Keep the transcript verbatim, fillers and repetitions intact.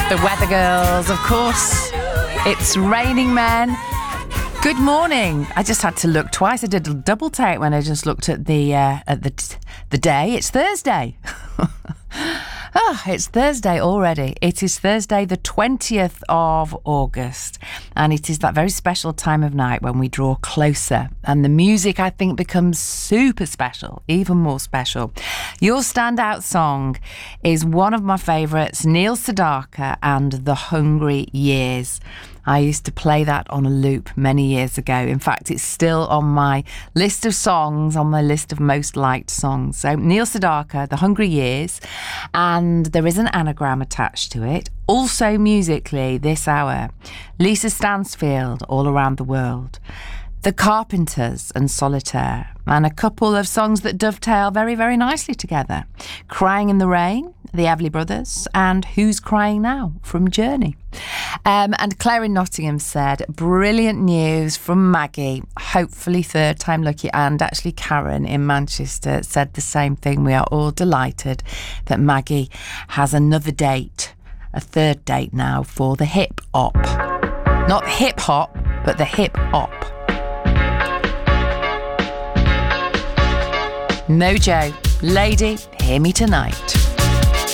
The Weather Girls, of course. It's Raining Men. Good morning. I just had to look twice. I did a double take when I just looked at the uh, at the t- the day. It's Thursday. Oh, it's Thursday already. It is Thursday the twentieth of August, and it is that very special time of night when we draw closer, and the music, I think, becomes super special, even more special. Your standout song is one of my favourites, Neil Sedaka and The Hungry Years. I used to play that on a loop many years ago. In fact, it's still on my list of songs, on my list of most liked songs. So Neil Sedaka, The Hungry Years, and there is an anagram attached to it. Also musically, this hour, Lisa Stansfield, All Around the World, The Carpenters and Solitaire, and a couple of songs that dovetail very, very nicely together. Crying in the Rain, the Everly Brothers, and Who's Crying Now from Journey. Um, and Claire in Nottingham said, brilliant news from Maggie, hopefully third time lucky, and actually Karen in Manchester said the same thing. We are all delighted that Maggie has another date, a third date now for the hip hop. Not hip hop, but the hip hop. Mojo, Lady, Hear Me Tonight.